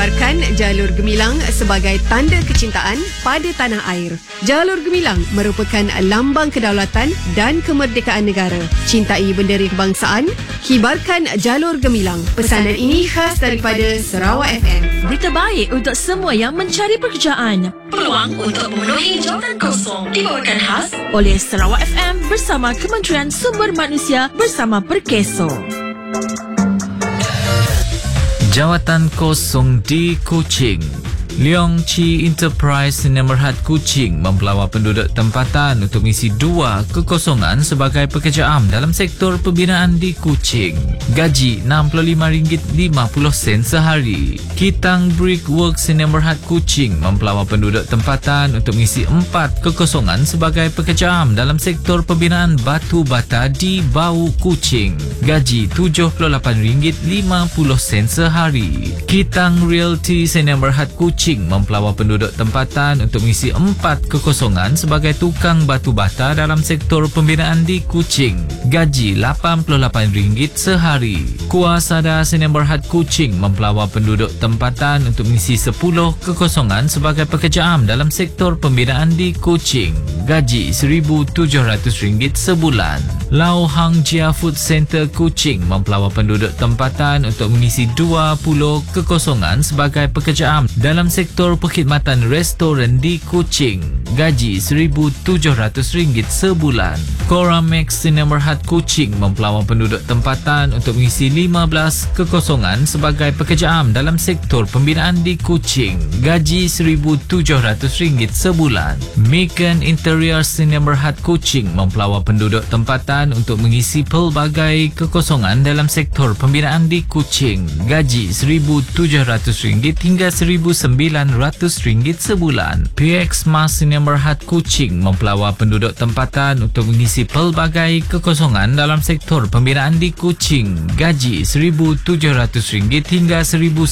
mengibarkan jalur gemilang sebagai tanda kecintaan pada tanah air. Jalur gemilang merupakan lambang kedaulatan dan kemerdekaan negara. Cintai bendera kebangsaan, kibarkan jalur gemilang. Pesanan ini khas daripada Sarawak FM. Berita baik untuk semua yang mencari pekerjaan. Peluang untuk memenuhi jawatan kosong dibawakan khas oleh Sarawak FM bersama Kementerian Sumber Manusia bersama Perkeso. Jawatan kosong di Kuching. Leong Chi Enterprise Nemerhat Kuching mempelawar penduduk tempatan untuk mengisi 2 kekosongan sebagai pekerja am dalam sektor pembinaan di Kuching. Gaji RM65.50 sehari. Kitang Brickworks Nemerhat Kuching mempelawar penduduk tempatan untuk mengisi 4 kekosongan sebagai pekerja am dalam sektor pembinaan batu bata di Bau Kuching. Gaji RM78.50 sehari. Kitang Realty Nemerhat Kuching mempelawar penduduk tempatan untuk mengisi 4 kekosongan sebagai tukang batu bata dalam sektor pembinaan di Kuching. Gaji RM88 sehari. Kuasada Sinemberhad Kuching mempelawar penduduk tempatan untuk mengisi 10 kekosongan sebagai pekerja am dalam sektor pembinaan di Kuching. Gaji RM1,700 sebulan. Lau Hang Jia Food Center Kuching mempelawar penduduk tempatan untuk mengisi 20 kekosongan sebagai pekerja am dalam sektor perkhidmatan restoran di Kuching. Gaji RM1,700 sebulan. Coramex Sinemerhat Kuching mempelawar penduduk tempatan untuk mengisi 15 kekosongan sebagai pekerja am dalam sektor pembinaan di Kuching. Gaji RM1,700 sebulan. Mekan Interior Sinemerhat Kuching mempelawar penduduk tempatan untuk mengisi pelbagai kekosongan dalam sektor pembinaan di Kuching. Gaji RM1,700 hingga RM1,900 sebulan. PX Mas Sinemerhat Kuching mempelawar penduduk tempatan untuk mengisi pelbagai kekosongan dalam sektor pembinaan di Kuching. Gaji RM1,700 hingga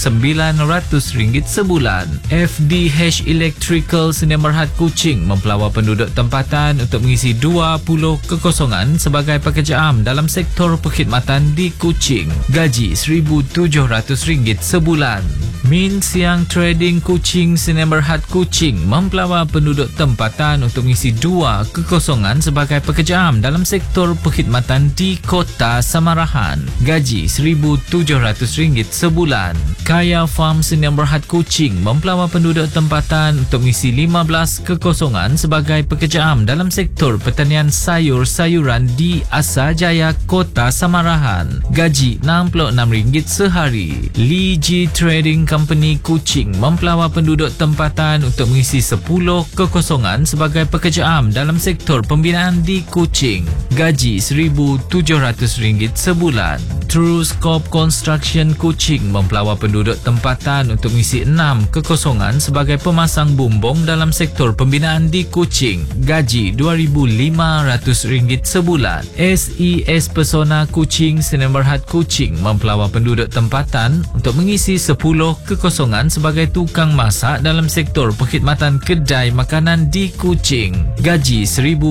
RM1,900 sebulan. FDH Electrical Sinemerhat Kuching mempelawar penduduk tempatan untuk mengisi 20 kekosongan sebagai pekerja am dalam sektor perkhidmatan di Kuching. Gaji RM1,700 sebulan. Min Siang Trading Kuching Sinemerhat Kuching mempelawar penduduk tempatan untuk mengisi 2 kekosongan sebagai pekerja am dalam sektor perkhidmatan di Kota Samarahan. Gaji RM1,700 sebulan. Kaya Farm Sinemerhat Kuching mempelawar penduduk tempatan untuk mengisi 15 kekosongan sebagai pekerja am dalam sektor pertanian sayur-sayuran di Asajaya, Kota Samarahan. Gaji RM66 sehari. Lee Ji Trading Company Kuching mempelawar penduduk tempatan untuk mengisi 10 kekosongan sebagai pekerja am dalam sektor pembinaan di Kuching. Gaji RM1,700 sebulan. TrueScope Construction Kuching mempelawar penduduk tempatan untuk mengisi 6 kekosongan sebagai pemasang bumbung dalam sektor pembinaan di Kuching. Gaji RM2,500 sebulan. SES Persona Kuching Sinemerhat Kuching mempelawar penduduk tempatan untuk mengisi 10 kekosongan sebagai tukang masak dalam sektor perkhidmatan kedai makanan di Kuching. Gaji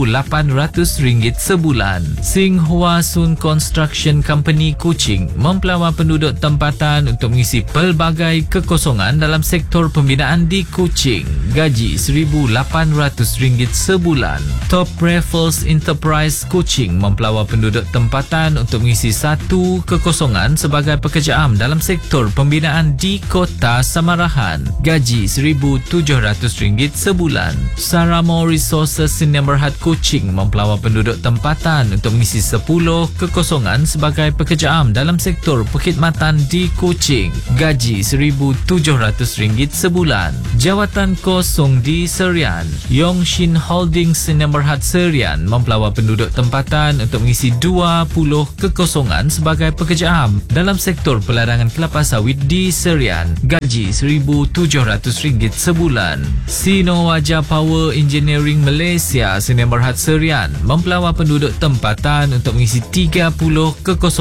RM1,800 sebulan. Singhua Sun Construction Company Kuching mempelawar penduduk tempatan untuk mengisi pelbagai kekosongan dalam sektor pembinaan di Kuching. Gaji RM1,800 sebulan. Top Raffles Enterprise Kuching mempelawar penduduk tempatan untuk mengisi 1 kekosongan sebagai pekerja am dalam sektor pembinaan di Kota Samarahan. Gaji RM1,700 sebulan. Saramo Resources Sinemerhat Kuching mempelawar penduduk tempatan untuk mengisi 10 kekosongan sebagai pekerja am dalam sektor perkhidmatan di Kuching. Gaji RM1,700 sebulan. Jawatan kosong di Serian. Yongshin Holdings Sinemerhat Serian mempelawar penduduk tempatan untuk mengisi 20 kekosongan sebagai pekerja am dalam sektor pelarangan kelapa sawit di Serian. Gaji RM1,700 sebulan. Sino Wajah Power Engineering Malaysia Sinemerhat Serian mempelawar penduduk tempatan untuk mengisi 30 kekosongan sebagai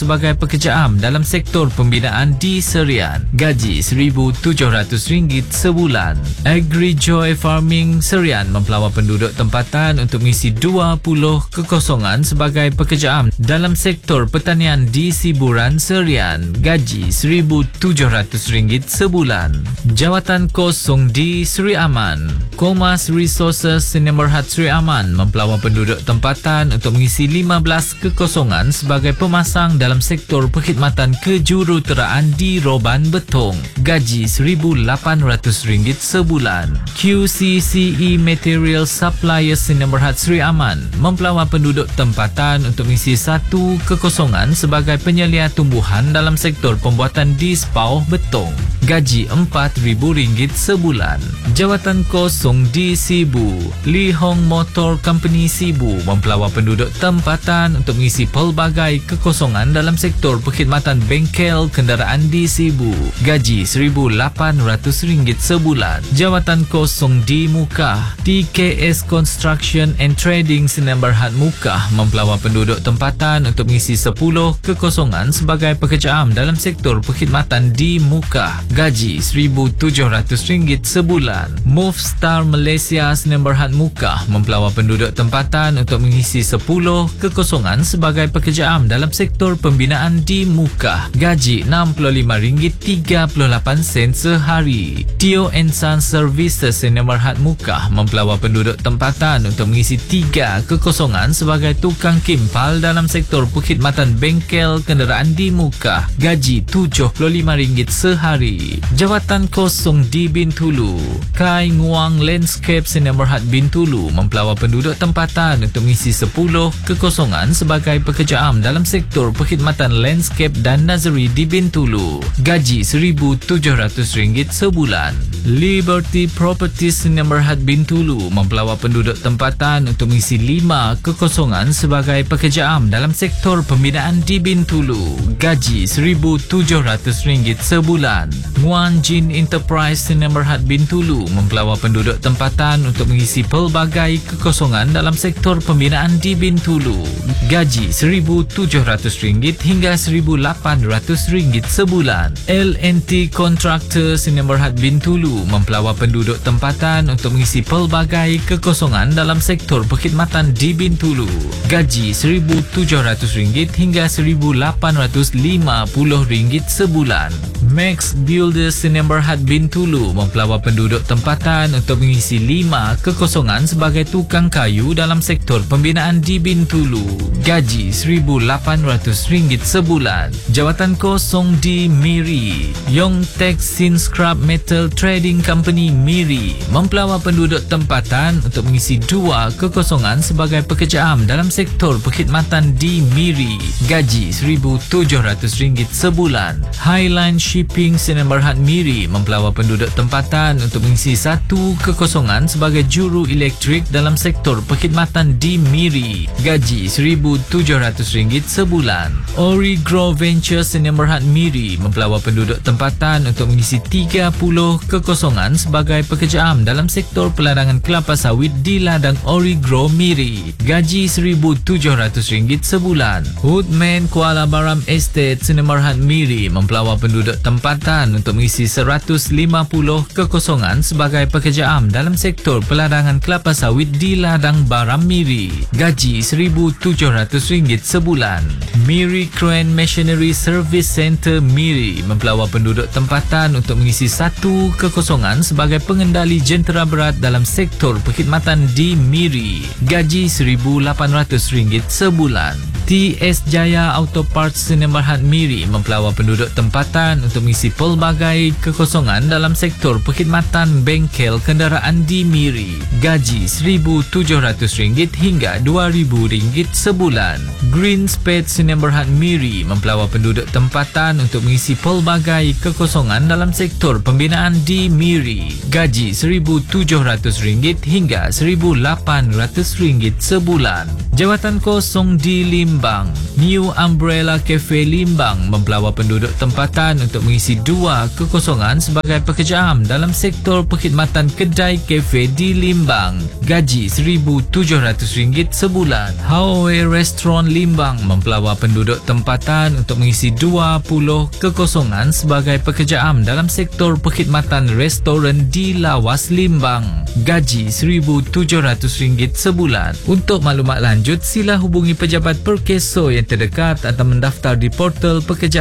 sebagai pekerja am dalam sektor pembinaan di Serian. Gaji RM1,700 sebulan. AgriJoy Farming Serian mempelawar penduduk tempatan untuk mengisi 20 kekosongan sebagai pekerja am dalam sektor pertanian di Siburan Serian. Gaji RM1,700 sebulan. Jawatan kosong di Seri Aman. Komas Resources Sdn Bhd Seri Aman mempelawar penduduk tempatan untuk mengisi 15 kekosongan sebagai pemasang dalam sektor perkhidmatan kejuruteraan di Roban Betong. Gaji RM1,800 sebulan. QCCE Material Suppliers Sdn Bhd Seri Aman mempelawar penduduk tempatan untuk mengisi 1 kekosongan sebagai penyelia tumbuhan dalam sektor pembuatan di Spau Betong. Gaji RM4,000 sebulan. Jawatan kosong di Sibu. Lee Hong Motor Company Sibu mempelawar penduduk tempatan untuk mengisi pelbagai kekosongan dalam sektor perkhidmatan bengkel kenderaan di Sibu. Gaji RM1,800 sebulan. Jawatan kosong di Mukah. TKS Construction and Trading Sdn Bhd Mukah mempelawar penduduk tempatan untuk mengisi 10 kekosongan sebagai pekerja am dalam sektor perkhidmatan di Mukah. Gaji RM1,700 sebulan. Move Star Malaysia Sdn Bhd Mukah mempelawar penduduk tempatan untuk mengisi 10 kekosongan sebagai pekerja am dalam sektor pembinaan di Mukah. Gaji RM65.38 sehari. Tio Ensan Services Sdn Bhd Mukah mempelawar penduduk tempatan untuk mengisi 3 kekosongan sebagai tukang kimpal dalam sektor perkhidmatan bengkel kenderaan di Mukah. Gaji RM75 sehari. Jawatan kosong di Bintulu. Kai Nguang Landscape Sdn Bhd Bintulu mempelawar penduduk tempatan untuk mengisi 10 kekosongan sebagai pekerja am dalam sektor perkhidmatan landscape dan nazari di Bintulu. Gaji RM1,700 sebulan. Liberty Properties Sdn Bhd Bintulu mempelawar penduduk tempatan untuk mengisi 5 kekosongan sebagai pekerja am dalam sektor pembinaan di Bintulu. Gaji RM1,700 sebulan. Nguan Jin Enterprise Sdn Bhd Bintulu mempelawar penduduk tempatan untuk mengisi pelbagai kekosongan dalam sektor pembinaan di Bintulu. Gaji RM1,700 hingga RM1,800 sebulan. LNT Contractor Sdn Bhd Bintulu mempelawar penduduk tempatan untuk mengisi pelbagai kekosongan dalam sektor perkhidmatan di Bintulu. Gaji RM1,700 hingga RM1,850 sebulan. Max Builders Sdn Bhd Bintulu mempelawar penduduk tempatan untuk mengisi 5 kekosongan sebagai tukang kayu dalam sektor pembinaan di Bintulu. Gaji RM1,800 sebulan. Jawatan kosong di Miri. Yongtek Sin Scrap Metal Trading Company Miri mempelawar penduduk tempatan untuk mengisi 2 kekosongan sebagai pekerja am dalam sektor perkhidmatan di Miri. Gaji RM1,700 sebulan. Highline Shipping Sdn Bhd Miri mempelawar penduduk tempatan untuk mengisi 1 kekosongan sebagai juru elektrik dalam sektor perkhidmatan di Miri. Gaji RM1,700 sebulan. Origro Venture Sdn Bhd Miri mempelawar penduduk tempatan untuk mengisi 30 kekosongan sebagai pekerja am dalam sektor peladangan kelapa sawit di ladang Origro Miri. Gaji RM1,700 sebulan. Woodman Kuala Baram Estate Sdn Bhd Miri mempelawar penduduk tempatan untuk mengisi 150 kekosongan sebagai pekerja am dalam sektor peladangan kelapa sawit di ladang Baram Miri. Gaji RM1,700 sebulan. Miri Crane Machinery Service Center Miri mempelawar penduduk tempatan untuk mengisi 1 kekosongan sebagai pengendali jentera berat dalam sektor perkhidmatan di Miri. Gaji RM1,800 sebulan. TS Jaya Auto Parts Sdn Bhd Miri mempelawar penduduk tempatan untuk mengisi pelbagai kekosongan dalam sektor perkhidmatan bengkel kenderaan di Miri. Gaji RM1,700 hingga RM2,000 sebulan. Green Spade Sdn Bhd Miri mempelawar penduduk tempatan untuk mengisi pelbagai kekosongan dalam sektor pembinaan di Miri. Gaji RM1,700 hingga RM1,800 sebulan. Jawatan kosong di Lim Limbang. New Umbrella Cafe Limbang mempelawar penduduk tempatan untuk mengisi 2 kekosongan sebagai pekerja am dalam sektor perkhidmatan kedai kafe di Limbang. Gaji RM1,700 sebulan. Hawaii Restaurant Limbang mempelawar penduduk tempatan untuk mengisi 20 kekosongan sebagai pekerja am dalam sektor perkhidmatan restoran di Lawas Limbang. Gaji RM1,700 sebulan. Untuk maklumat lanjut, sila hubungi pejabat Perkeso yang terdekat atau mendaftar di portal pekerjaan